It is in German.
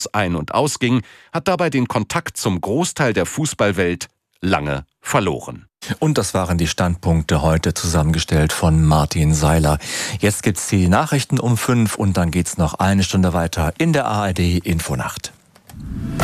ein- und ausging, hat dabei den Kontakt zum Großteil der Fußballwelt lange verloren. Und das waren die Standpunkte heute zusammengestellt von Martin Seiler. Jetzt gibt's die Nachrichten um 5 und dann geht's noch eine Stunde weiter in der ARD Infonacht.